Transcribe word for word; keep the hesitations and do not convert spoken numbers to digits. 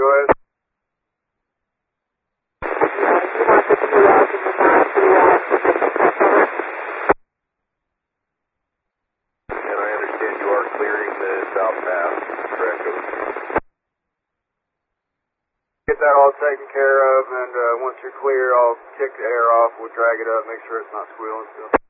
go ahead. And I understand you are clearing the south path, correct? Get that all taken care of, and uh, once you're clear, I'll kick the air off, we'll drag it up, make sure it's not squealing still.